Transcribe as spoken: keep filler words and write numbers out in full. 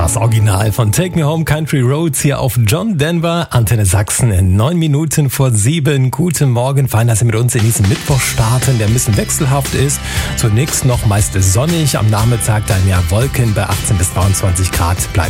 Das Original von Take Me Home Country Roads hier auf John Denver, Antenne Sachsen in neun Minuten vor sieben. Guten Morgen, fein, dass Sie mit uns in diesen Mittwoch starten, der ein bisschen wechselhaft ist. Zunächst noch meist sonnig, am Nachmittag dann ja Wolken bei achtzehn bis dreiundzwanzig Grad. Bleibt